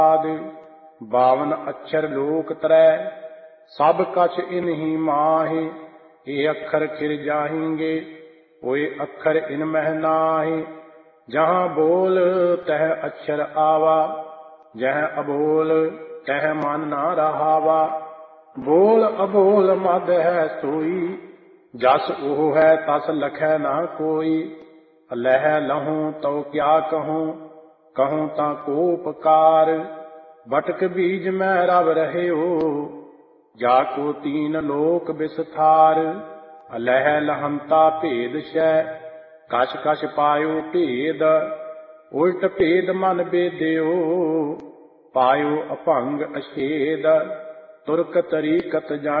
ਬਾਵਨ ਅਛਰ ਲੋਕ ਤਰੈ ਸਭ ਕਛ ਇਨਹੀ ਮਾਹੀ। ਇਹ ਅੱਖਰ ਖਿਰ ਜਾਹੀਂਗੇ ਹੋਏ ਅੱਖਰ ਇਨ ਮਹਿ ਨਾਹੀ। ਜਹਾਂ ਬੋਲ ਤਹ ਅਛਰ ਆਵਾ ਜਹ ਅਬੋਲ ਤਹ ਮਨ ਨਾ ਰਹਾਵਾ। ਬੋਲ ਅਬੋਲ ਮਦ ਹੈ ਸੋਈ ਜਸ ਉਹ ਹੈ ਤਸ ਲਖੈ ਨਾ ਕੋਈ। ਲਹਿ ਲਹੂੰ ਤਉ ਕਿਆ ਕਹੂੰ ਕਹੂੰ ਤਾਂ ਕੋ ਉਪਕਾਰ। ਬਟਕ ਬੀਜ ਮੈਂ ਰਵ ਰਹਿਓ ਜਾ ਕੋ ਤੀਨ ਲੋਕ ਬਿਸਥਾਰ। ਲਹਿ ਲਹੰਤਾ ਭੇਦ ਸ਼ੈ ਕਛ ਕਛ ਪਾਇਓ ਭੇਦ। ਉਲਟ ਭੇਦ ਮਨ ਬੇਦਿਓ ਪਾਇਓ ਅਭੰਗ ਅਛੇਦ। ਤੁਰਕ ਤਰੀਕਤ ਜਾਣੈ